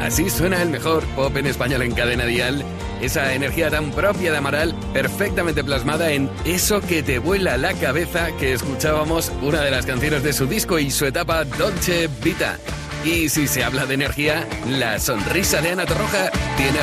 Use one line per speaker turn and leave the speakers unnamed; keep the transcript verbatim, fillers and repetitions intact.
Así suena el mejor pop en español en Cadena Dial. Esa energía tan propia de Amaral, perfectamente plasmada en Eso que te vuela la cabeza, que escuchábamos, una de las canciones de su disco y su etapa Dolce Vita. Y si se habla de energía, la sonrisa de Ana Torroja tiene